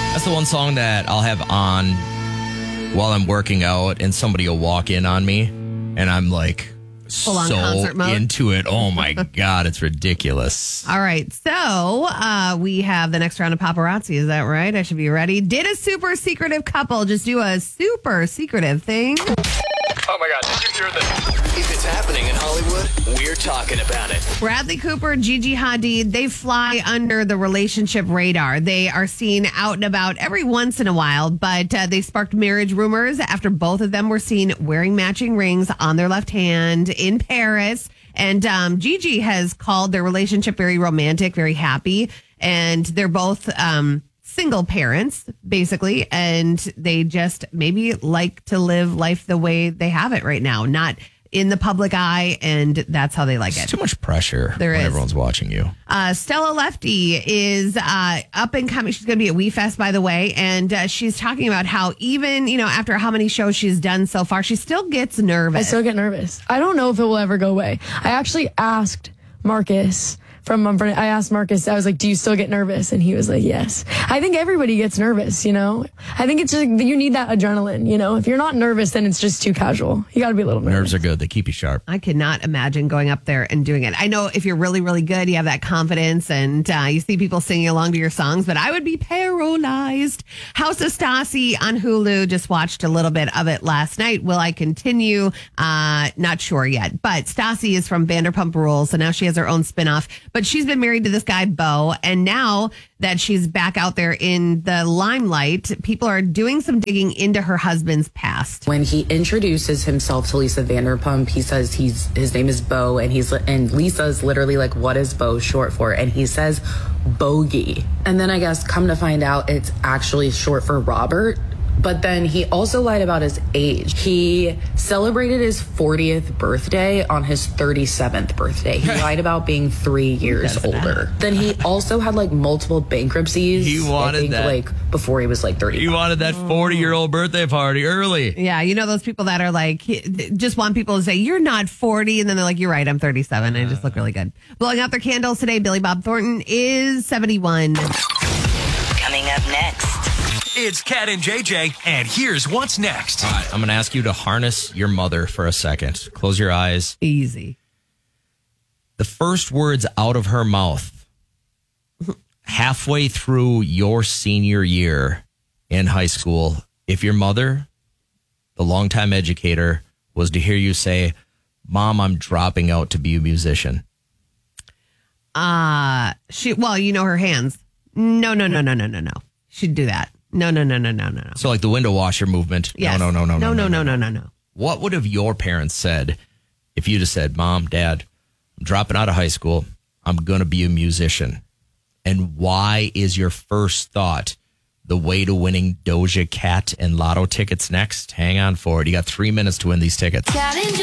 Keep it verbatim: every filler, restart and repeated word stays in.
That's the one song that I'll have on while I'm working out and somebody will walk in on me and I'm like Full-on so concert mode. into it. Oh my God, it's ridiculous. All right. So uh, we have the next round of paparazzi. Is that right? I should be ready. Did a super secretive couple just do a super secretive thing? Oh my God, did you hear this? If it's happening in Hollywood, we're talking about it. Bradley Cooper, Gigi Hadid, they fly under the relationship radar. They are seen out and about every once in a while, but uh, they sparked marriage rumors after both of them were seen wearing matching rings on their left hand in Paris. And um, Gigi has called their relationship very romantic, very happy. And they're both um, single parents, basically. And they just maybe like to live life the way they have it right now, not in the public eye, and that's how they like It's it. too much pressure There when is. everyone's watching you. Uh, Stella Lefty is uh, up and coming. She's going to be at WeFest, by the way, and uh, she's talking about how even, you know, after how many shows she's done so far, she still gets nervous. I still get nervous. I don't know if it will ever go away. I actually asked Marcus from Mumford. I asked Marcus, I was like, do you still get nervous? And he was like, yes. I think everybody gets nervous, you know? I think it's just, you need that adrenaline, you know? If you're not nervous, then it's just too casual. You got to be a little nervous. Nerves are good. They keep you sharp. I cannot imagine going up there and doing it. I know if you're really, really good, you have that confidence and uh, you see people singing along to your songs, but I would be paralyzed. House of Stassi on Hulu. Just watched a little bit of it last night. Will I continue? Uh, not sure yet. But Stassi is from Vanderpump Rules, so now she has her own spinoff. But she's been married to this guy, Bo, and now that she's back out there in the limelight, people are doing some digging into her husband's past. When he introduces himself to Lisa Vanderpump, he says he's his name is Bo, and he's and Lisa's literally like, "What is Bo short for?" And he says bogey. And then I guess come to find out, it's actually short for Robert. But then he also lied about his age. He celebrated his fortieth birthday on his thirty-seventh birthday. He lied about being three years older. Then he also had like multiple bankruptcies. He wanted I think, that. like before he was like thirty. You wanted that forty-year-old birthday party early. Yeah, you know those people that are like, just want people to say, you're not forty, and then they're like, you're right, I'm thirty-seven. I just look really good. Blowing out their candles today, Billy Bob Thornton is seventy-one. Coming up next. It's Cat and J J, and here's what's next. All right, I'm going to ask you to harness your mother for a second. Close your eyes. Easy. The first words out of her mouth halfway through your senior year in high school, if your mother, the longtime educator, was to hear you say, "Mom, I'm dropping out to be a musician." Uh, she, well, you know her hands. No, no, no, no, no, no, no. She'd do that. No, no, no, no, no, no, no. So like the window washer movement. Yes. No, no, no, no, no, no, no, no, no, no. What would have your parents said if you'd have said, "Mom, Dad, I'm dropping out of high school. I'm going to be a musician"? And why is your first thought the way to winning Doja Cat and Lotto tickets next? Hang on for it. You got three minutes to win these tickets.